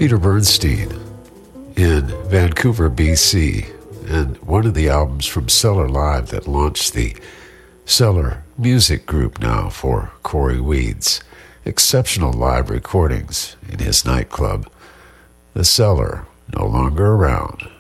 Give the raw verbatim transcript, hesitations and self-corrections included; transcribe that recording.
Peter Bernstein in Vancouver, B C, and one of the albums from Cellar Live that launched the Cellar Music Group now for Corey Weeds. Exceptional live recordings in his nightclub. The Cellar, no longer around.